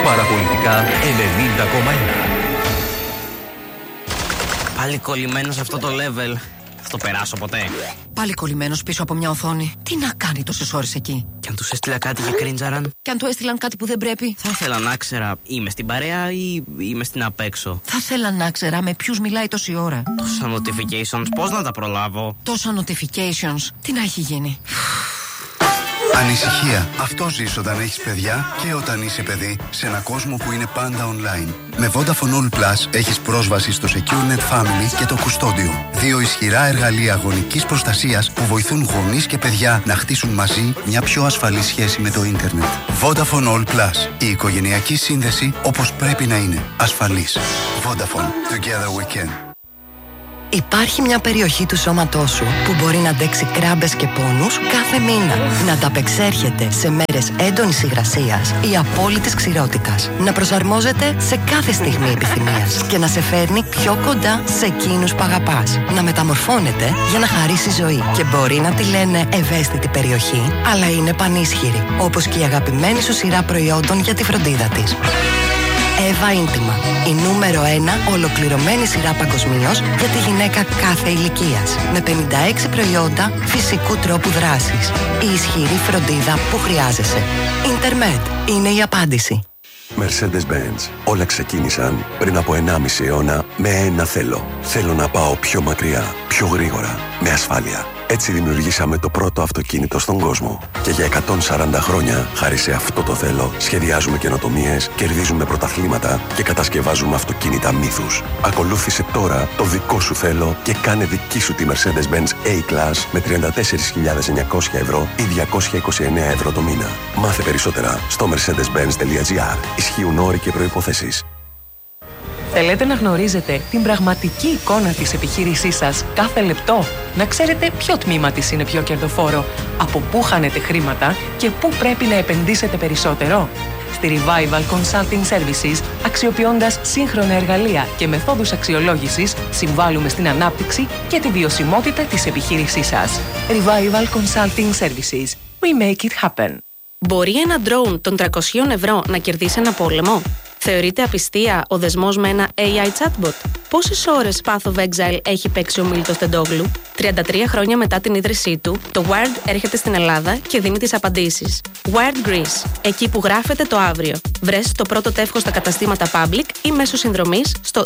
Παραπολιτικά 90,1. Πάλι κολλημένο σε αυτό το level. Θα το περάσω ποτέ. Πάλι κολλημένος πίσω από μια οθόνη. Τι να κάνει τόσες ώρες εκεί? Και αν τους έστειλα κάτι για κρίντζαραν. Και αν του έστειλαν κάτι που δεν πρέπει. Θα ήθελα να ξέρα, είμαι στην παρέα ή είμαι στην απέξω. Θα ήθελα να ξέρα με ποιους μιλάει τόση ώρα. Τόσα notifications, πώς να τα προλάβω? Τόσα notifications, τι να έχει γίνει? Ανησυχία. Αυτό ζεις όταν έχεις παιδιά και όταν είσαι παιδί σε ένα κόσμο που είναι πάντα online. Με Vodafone All Plus έχεις πρόσβαση στο SecureNet Family και το Κουστόντιο. Δύο ισχυρά εργαλεία γονικής προστασίας που βοηθούν γονείς και παιδιά να χτίσουν μαζί μια πιο ασφαλή σχέση με το ίντερνετ. Vodafone All Plus. Η οικογενειακή σύνδεση όπως πρέπει να είναι. Ασφαλής. Vodafone. Together we can. Υπάρχει μια περιοχή του σώματός σου που μπορεί να αντέξει κράμπες και πόνους κάθε μήνα. Να ανταπεξέρχεται σε μέρες έντονης υγρασίας ή απόλυτης ξηρότητας. Να προσαρμόζεται σε κάθε στιγμή επιθυμίας και να σε φέρνει πιο κοντά σε εκείνους που αγαπάς. Να μεταμορφώνεται για να χαρίσει ζωή. Και μπορεί να τη λένε ευαίσθητη περιοχή, αλλά είναι πανίσχυρη. Όπως και η αγαπημένη σου σειρά προϊόντων για τη φροντίδα της. Εύα Ίντιμα, η νούμερο 1 ολοκληρωμένη σειρά παγκοσμίως για τη γυναίκα κάθε ηλικίας. Με 56 προϊόντα φυσικού τρόπου δράσης. Η ισχυρή φροντίδα που χρειάζεσαι. Ιντερμετ είναι η απάντηση. Mercedes-Benz. Όλα ξεκίνησαν πριν από 1,5 αιώνα με ένα θέλω. Θέλω να πάω πιο μακριά, πιο γρήγορα, με ασφάλεια. Έτσι δημιουργήσαμε το πρώτο αυτοκίνητο στον κόσμο. Και για 140 χρόνια, χάρη σε αυτό το θέλω, σχεδιάζουμε καινοτομίες, κερδίζουμε πρωταθλήματα και κατασκευάζουμε αυτοκίνητα μύθους. Ακολούθησε τώρα το δικό σου θέλω και κάνε δική σου τη Mercedes-Benz A-Class με 34.900 ευρώ ή 229 ευρώ το μήνα. Μάθε περισσότερα στο mercedes-benz.gr. Ισχύουν όροι και προϋποθέσεις. Θέλετε να γνωρίζετε την πραγματική εικόνα της επιχείρησής σας κάθε λεπτό? Να ξέρετε ποιο τμήμα της είναι πιο κερδοφόρο, από πού χάνετε χρήματα και πού πρέπει να επενδύσετε περισσότερο? Στη Revival Consulting Services, αξιοποιώντας σύγχρονα εργαλεία και μεθόδους αξιολόγησης, συμβάλλουμε στην ανάπτυξη και τη βιωσιμότητα της επιχείρησής σας. Revival Consulting Services. We make it happen. Μπορεί ένα drone των 300 ευρώ να κερδίσει ένα πόλεμο? Θεωρείται απιστία ο δεσμός με ένα AI chatbot? Πόσες ώρες Path of Exile έχει παίξει ο Μίλτος Τεντόγλου? 33 χρόνια μετά την ίδρυσή του, το Wired έρχεται στην Ελλάδα και δίνει τις απαντήσεις. Wired Greece, εκεί που γράφεται το αύριο. Βρες το πρώτο τεύχος στα καταστήματα Public ή μέσω συνδρομής στο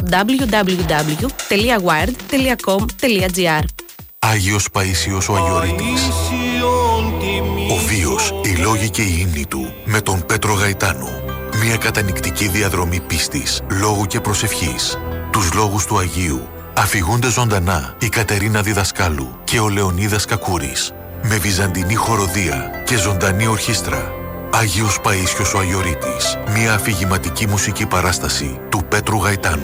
www.wired.com.gr. Άγιος Παΐσιος ο Αγιορείτης. Ο βίος, οι λόγοι και η ύμνη του με τον Πέτρο Γαϊτάνο. Μια κατανυκτική διαδρομή πίστης, λόγου και προσευχής. Τους λόγους του Αγίου αφηγούνται ζωντανά η Κατερίνα Διδασκάλου και ο Λεωνίδας Κακούρης. Με βυζαντινή χοροδία και ζωντανή ορχήστρα. Άγιος Παΐσιος ο Αγιορείτης. Μια αφηγηματική μουσική παράσταση του Πέτρου Γαϊτάνου.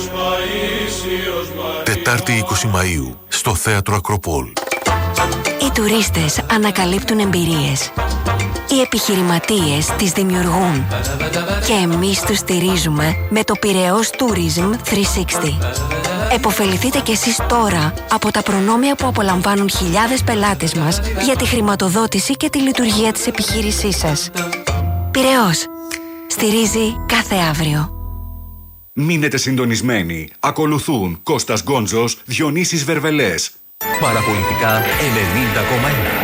Τετάρτη 20 Μαΐου στο Θέατρο Ακροπόλ. Οι τουρίστες ανακαλύπτουν εμπειρίες. Οι επιχειρηματίες τις δημιουργούν. Και εμείς τους στηρίζουμε με το Πειραιώς Tourism 360. Εποφεληθείτε κι εσείς τώρα από τα προνόμια που απολαμβάνουν χιλιάδες πελάτες μας για τη χρηματοδότηση και τη λειτουργία της επιχείρησής σας. Πειραιώς. Στηρίζει κάθε αύριο. Μείνετε συντονισμένοι. Ακολουθούν Κώστας Γκόντζος, Διονύσης Βερβελές. Παραπολιτικά 90,1.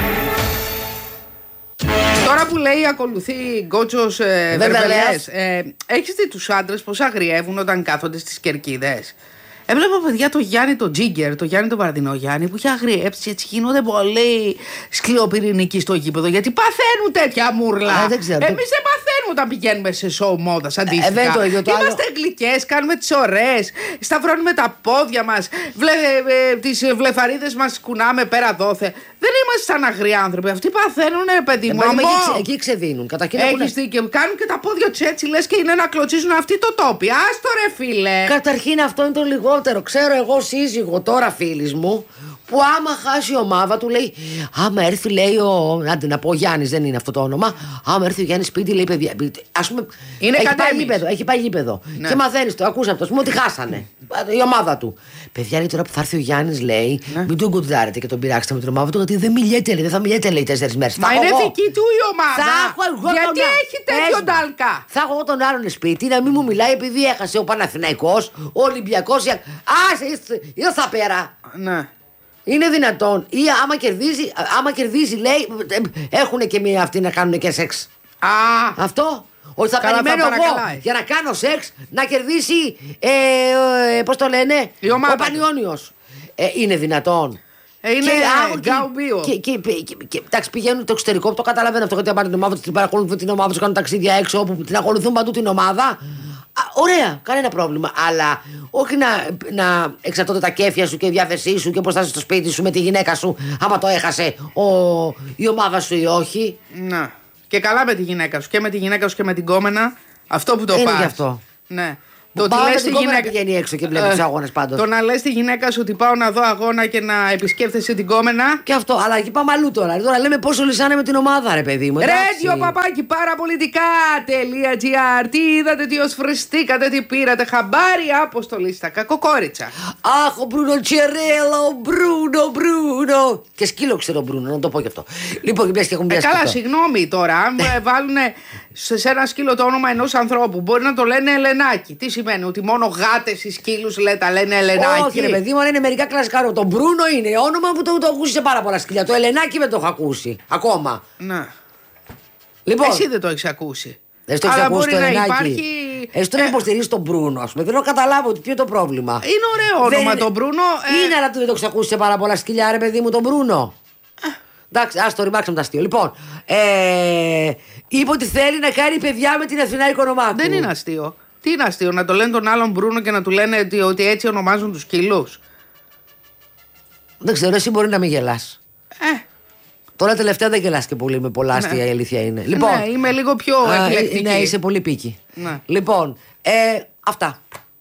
Τώρα που λέει ακολουθεί Γκόντζος Βερβελές, έχεις δει τους άντρες πως αγριεύουν όταν κάθονται στις κερκίδες? Έβλεπα παιδιά το Γιάννη το Τζίγκερ, το Γιάννη το Βαρδινό Γιάννη, που είχε αγριέψει, έτσι γίνονται πολύ σκληροπυρηνικοί στο γήπεδο. Γιατί παθαίνουν τέτοια μούρλα. Εμείς δεν παθαίνουμε όταν πηγαίνουμε σε σοου μόδας αντίστοιχα. Είμαστε γλυκές, κάνουμε τις ωραίες, σταυρώνουμε τα πόδια μας, τις βλεφαρίδες μας κουνάμε πέρα δόθε. Δεν είμαστε σαν αγριοί άνθρωποι. Αυτοί παθαίνουν, παιδί μου. Εκεί ξεδίνουν. Έχεις δίκιο. Κάνουν και τα πόδια τους έτσι, λες και είναι να κλωτσίζουν αυτοί το τόπι. Άστο ρε φίλε. Καταρχήν αυτό είναι το λιγότερο. Ξέρω εγώ σύζυγο τώρα φίλης μου που άμα χάσει η ομάδα του, λέει, άμα έρθει, λέει, άντε να πω, ο Γιάννης, δεν είναι αυτό το όνομα. Άμα έρθει ο Γιάννης σπίτι, λέει, παιδιά. Ας πούμε, έχει πάει γήπεδο. Ναι. Και μαθαίνεις το, ακούσαμε το, ότι χάσανε. Η ομάδα του. Παιδιά, λέει, τώρα που θα έρθει ο Γιάννης, λέει, μην τον κοντζάρετε και τον πειράξετε με την ομάδα του, γιατί δεν μιλιέται, λέει, δεν θα μιλιέται, λέει, 4 μέρες. Μα είναι δική του η ομάδα. Γιατί έχει τέτοιο ντάλκα. Θα έχω εγώ τον άλλον σπίτι να μην μου μιλάει επειδή έχασε ο Παναθηναϊκός, ο Ολυμπιακός. Ήρθα πέρα. Ναι. Είναι δυνατόν. Ή άμα κερδίζει, λέει, έχουν και μία αυτοί να κάνουν και σεξ. Αυτό. Ότι θα περιμένω εγώ για να κάνω σεξ να κερδίσει, πώς το λένε, ο Πανιόνιος. Είναι δυνατόν. Είναι γκαουμπίο. Εντάξει, πηγαίνουν το εξωτερικό, το καταλαβαίνω αυτό. Γιατί πάνε την ομάδα του, την παρακολουθούν την ομάδα του, κάνουν ταξίδια έξω, όπου την ακολουθούν παντού την ομάδα. Ωραία, κανένα πρόβλημα. Αλλά όχι να εξαρτώνται τα κέφια σου και η διάθεσή σου και πώς θα είσαι στο σπίτι σου με τη γυναίκα σου, άμα το έχασε η ομάδα σου ή όχι. Να. Και καλά με τη γυναίκα σου. Και με τη γυναίκα σου και με την κόμενα. Αυτό που το πας. Είναι γι' αυτό. Ναι. Το ότι λες τη γυναίκα πηγαίνει έξω και βλέπει τους αγώνες πάντως. Το να λες τη γυναίκα σου ότι πάω να δω αγώνα και να επισκέφτεσαι την κόμενα. Και αυτό, αλλά εκεί πάμε αλλού τώρα. Τώρα λέμε πόσο λυσάνε με την ομάδα, ρε παιδί μου. Radio παπάκι παραπολιτικά.gr. Τι είδατε, τι οσφριστήκατε, τι πήρατε. Χαμπάρι, αποστολή στα κακοκόριτσα. Αχ, ο Μπρούνο Τσιερέλα, ο Μπρούνο. Και σκύλο ξέρω Μπρούνο, να το πω και αυτό. Λοιπόν, και έχουν πιάσει. Καλά, συγγνώμη τώρα. Αν βάλουν σε ένα σκύλο το όνομα ενός ανθρώπου, μπορεί να το λένε Ελενάκι. Τι σημαίνει, ότι μόνο γάτες ή σκύλους τα λένε Ελενάκι? Όχι, ρε παιδί μου, είναι μερικά κλασικά. Το Μπρούνο είναι όνομα που το ακούσει σε πάρα πολλά σκυλιά. Το Ελενάκι δεν το έχω ακούσει ακόμα. Ναι. Λοιπόν, εσύ δεν το έχεις ακούσει. Δεν το έχεις ακούσει το Ελενάκι. Εσύ το υποστηρίζει τον Μπρούνο, α πούμε. Δεν έχω καταλάβει ποιο είναι το πρόβλημα. Είναι ωραίο όνομα το Μπρούνο. Είναι, αλλά δεν το έχεις ακούσει σε πάρα πολλά σκυλιά, ρε παιδί μου, τον Μπρούνο. Εντάξει, ας το ρημάξαμε τα αστείο. Λοιπόν, είπε ότι θέλει να κάνει παιδιά με την Αθηνά Οικονομάκου. Δεν είναι αστείο. Τι είναι αστείο, να το λένε τον άλλον Μπρούνο και να του λένε ότι έτσι ονομάζουν τους σκύλους? Δεν ξέρω, εσύ μπορεί να μην γελάς. Τώρα τελευταία δεν γελάς και πολύ με πολλά αστεία, η αλήθεια είναι. Λοιπόν, ναι, είμαι λίγο πιο εκλεκτική. Ναι, είσαι πολύ πίκη. Ναι. Λοιπόν, αυτά.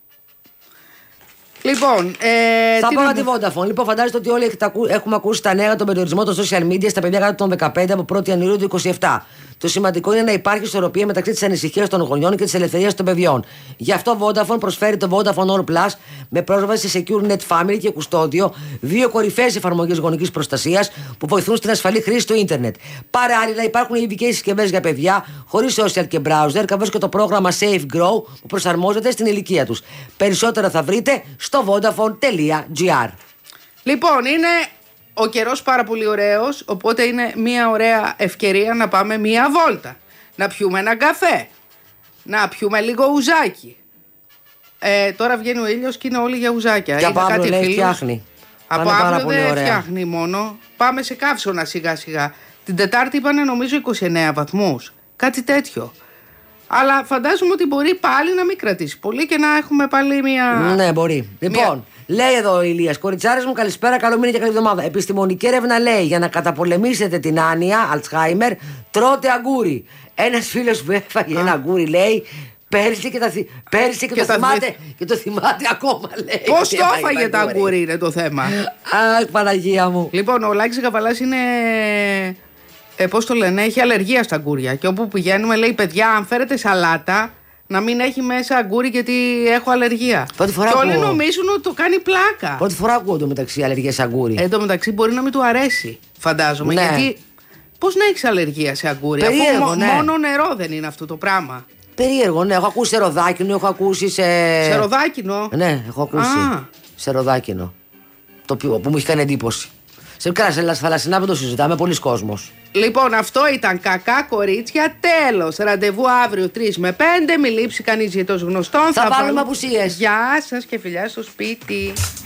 Λοιπόν, θα πάω τη Vodafone. Λοιπόν, φαντάζεστε ότι όλοι έχουμε ακούσει τα νέα για τον περιορισμό των social media στα παιδιά κάτω των 15 από 1η Ιανουαρίου του 27. Το σημαντικό είναι να υπάρχει ισορροπία μεταξύ της ανησυχίας των γονιών και της ελευθερίας των παιδιών. Γι' αυτό Vodafone προσφέρει το Vodafone All Plus με πρόσβαση σε Secure Net Family και κουστόδιο, 2 κορυφαίες εφαρμογές γονικής προστασίας που βοηθούν στην ασφαλή χρήση του ίντερνετ. Παράλληλα, υπάρχουν ειδικές συσκευές για παιδιά χωρίς social και browser, καθώς και το πρόγραμμα Safe Grow που προσαρμόζεται στην ηλικία τους. Περισσότερα θα βρείτε στο vodafone.gr. Λοιπόν, είναι ο καιρός πάρα πολύ ωραίος, οπότε είναι μια ωραία ευκαιρία να πάμε μια βόλτα. Να πιούμε ένα καφέ, να πιούμε λίγο ουζάκι. Τώρα βγαίνει ο ήλιος και είναι όλοι για ουζάκια. Και από αύριο λέει φτιάχνει. Από αύριο δεν φτιάχνει μόνο. Πάμε σε καύσωνα σιγά σιγά. Την Τετάρτη είπανε νομίζω 29 βαθμούς. Κάτι τέτοιο. Αλλά φαντάζομαι ότι μπορεί πάλι να μην κρατήσει πολύ και να έχουμε πάλι μια. Ναι, μπορεί. Λοιπόν, λέει εδώ ο Ηλίας, κοριτσάρες μου, καλησπέρα, καλό μήνα και καλή εβδομάδα. Επιστημονική έρευνα λέει για να καταπολεμήσετε την άνοια, Αλτσχάιμερ, τρώτε αγκούρι. Ένας φίλος μου έφαγε ένα αγκούρι, λέει. Πέρσι και το θυμάται ακόμα, λέει. Πώς το έφαγε τα αγκούρι είναι το θέμα. Αχ, Παναγία μου. Λοιπόν, ο Λάκης Καβαλάς είναι. Πώς το λένε, έχει αλλεργία στα αγκούρια. Και όπου πηγαίνουμε, λέει, παιδιά, αν φέρετε σαλάτα, να μην έχει μέσα αγκούρι γιατί έχω αλλεργία. Και όλοι νομίζουν ότι το κάνει πλάκα. Πρώτη φορά ακούω το μεταξύ αλλεργία σε αγκούρι. Εν τω μεταξύ μπορεί να μην του αρέσει, φαντάζομαι. Ναι. Γιατί πώς να έχεις αλλεργία σε αγκούρι? Περίεργο, αφού μόνο νερό δεν είναι αυτό το πράγμα. Περίεργο, ναι. Έχω ακούσει σε ροδάκινο, έχω ακούσει σε. Σε ροδάκινο? Ναι, έχω ακούσει. Σε ροδάκινο. Το που μου έχει κάνει εντύπωση. Σε θαλασσινά δεν το συζητάμε, πολλοί κόσμος. Λοιπόν, αυτό ήταν Κακά Κορίτσια. Τέλος. Ραντεβού αύριο 3 με 5. Μη λείψει κανείς για τους γνωστών. Θα βάλουμε απουσίες. Γεια σας και φιλιά στο σπίτι.